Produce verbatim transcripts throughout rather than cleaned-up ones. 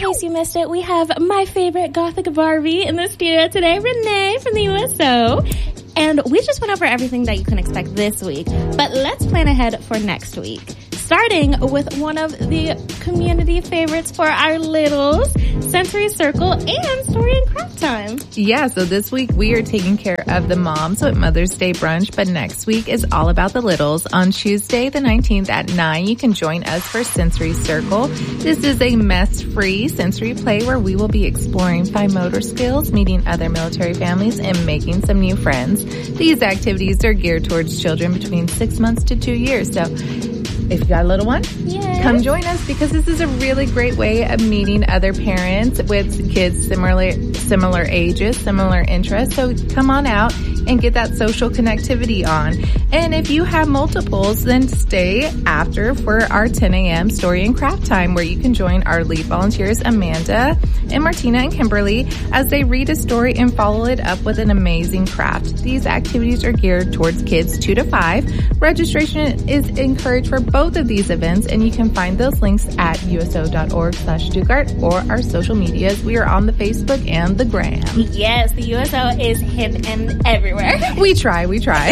case you missed it, we have my favorite Gothic Barbie in the studio today, Renee from the U S O. And we just went over everything that you can expect this week. But let's plan ahead for next week. Starting with one of the community favorites for our littles, Sensory Circle and Story and Craft Time. Yeah, so this week we are taking care of the moms with Mother's Day brunch, but next week is all about the littles. On Tuesday the nineteenth at nine, you can join us for Sensory Circle. This is a mess-free sensory play where we will be exploring fine motor skills, meeting other military families, and making some new friends. These activities are geared towards children between six months to two years, so if you got a little one, yes. come join us because this is a really great way of meeting other parents with kids similar similar ages, similar interests. So come on out and get that social connectivity on. And if you have multiples, then stay after for our ten a.m. Story and Craft Time, where you can join our lead volunteers, Amanda and Martina and Kimberly, as they read a story and follow it up with an amazing craft. These activities are geared towards kids two to five. Registration is encouraged for both of these events, and you can find those links at uso.org slash Stuttgart or our social medias. We are on the Facebook and the gram. Yes, the U S O is hip and everywhere. We try, we try.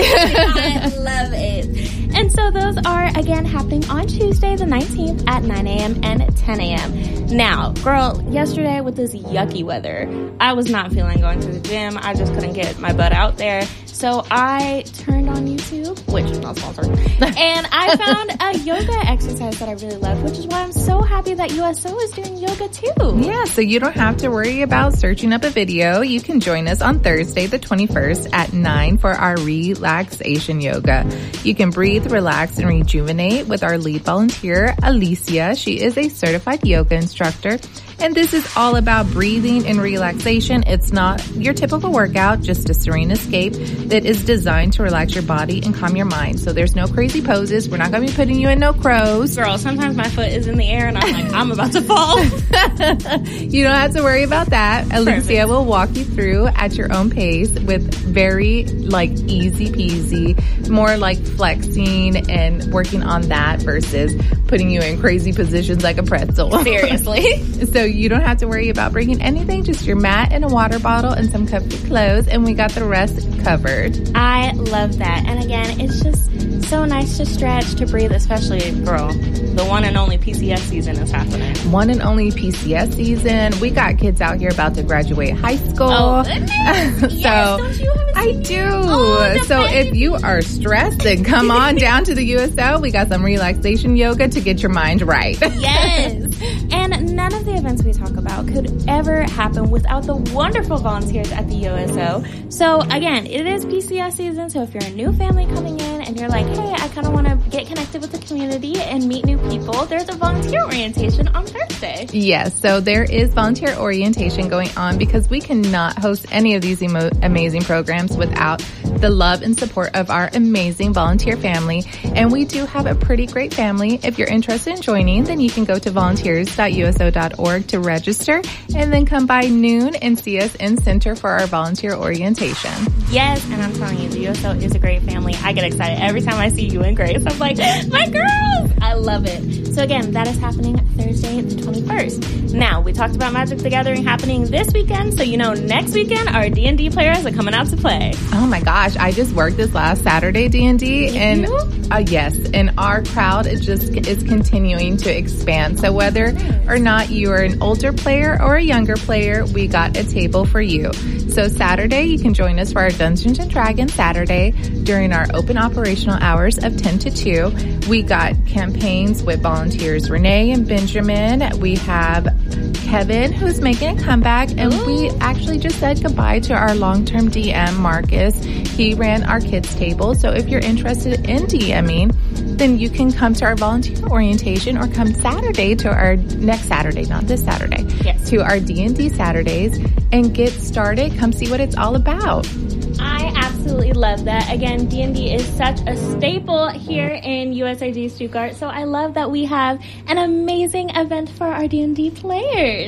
I love it. And so those are, again, happening on Tuesday the nineteenth at nine a.m. and ten a.m. Now, girl, yesterday with this yucky weather, I was not feeling going to the gym. I just couldn't get my butt out there. So I turned on YouTube, which is not sponsored, and I found a yoga exercise that I really love, which is why I'm so happy that U S O is doing yoga too. Yeah, so you don't have to worry about searching up a video. You can join us on Thursday the twenty-first at nine for our relaxation yoga. You can breathe, relax, and rejuvenate with our lead volunteer, Alicia. She is a certified yoga instructor. And this is all about breathing and relaxation. It's not your typical workout, just a serene escape that is designed to relax your body and calm your mind. So there's no crazy poses. We're not going to be putting you in no crows. Girl, sometimes my foot is in the air and I'm like, I'm about to fall. You don't have to worry about that. Alicia Perfect. Will walk you through at your own pace with very like easy peasy, more like flexing and working on that versus putting you in crazy positions like a pretzel. Seriously. So you don't have to worry about bringing anything, just your mat and a water bottle and some comfy clothes, and we got the rest covered. I love that. And again, it's just so nice to stretch, to breathe, especially, girl, the one and only P C S season is happening. One and only P C S season. We got kids out here about to graduate high school. Oh, goodness. so yes, don't you have a I do. Oh, so if you are stressed, then come on down to the U S O. We got some relaxation yoga to get your mind right. Yes. And none of the events we talk about could ever happen without the wonderful volunteers at the U S O. So again, it is P C S season, so if you're a new family coming in and you're like, hey, I kind of want to get connected with the community and meet new people, there's a volunteer orientation on Thursday. Yes, so there is volunteer orientation going on because we cannot host any of these emo- amazing programs without the love and support of our amazing volunteer family. And we do have a pretty great family. If you're interested in joining, then you can go to volunteers dot u s o dot org to register and then come by noon and see us in center for our volunteer orientation. Yes, and I'm telling you, the U S O is a great family. I get excited every time I see you and Grace. I'm like, my girls! I love it. So again, that is happening Thursday the twenty-first. Now, we talked about Magic the Gathering happening this weekend, so you know next weekend our D and D players are coming out to play. Oh my gosh, I just worked this last Saturday D and D, and uh, yes, and our crowd is just is continuing to expand. So whether or not you are an older player or a younger player, we got a table for you. So Saturday, you can join us for our Dungeons and Dragons Saturday during our open operational hours of ten to two. We got campaigns with volunteers Renee and Benjamin. We have Kevin, who's making a comeback, and Ooh. we actually just said goodbye to our long-term D M, Marcus. He ran our kids table. So if you're interested in DMing, then you can come to our volunteer orientation or come Saturday to our next Saturday, not this Saturday, yes. to our D and D Saturdays and get started. Come see what it's all about. I absolutely love that. Again, D and D is such a staple here in U S I D Stuttgart, so I love that we have an amazing event for our D and D players. And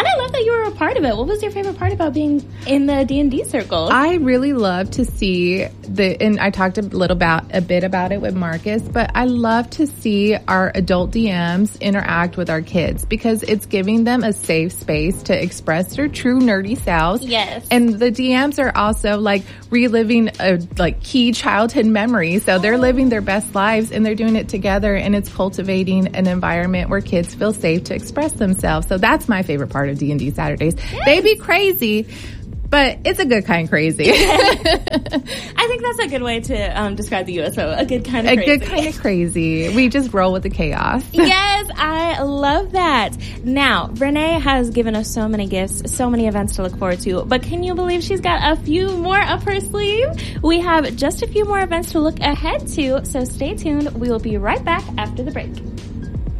And I love that you were a part of it. What was your favorite part about being in the D and D circle? I really love to see the, and I talked a little about, a bit about it with Marcus, but I love to see our adult D Ms interact with our kids because it's giving them a safe space to express their true nerdy selves. Yes. And the D Ms are also like reliving a like key childhood memory. So they're living their best lives and they're doing it together, and it's cultivating an environment where kids feel safe to express themselves. So that's my favorite part of D and D Saturdays. Yes. They be crazy, but it's a good kind of crazy. I think that's a good way to um, describe the U S O. A good kind of a crazy. A good kind of crazy. We just roll with the chaos. Yes, I love that. Now, Renee has given us so many gifts, so many events to look forward to, but can you believe she's got a few more up her sleeve? We have just a few more events to look ahead to, so stay tuned. We will be right back after the break.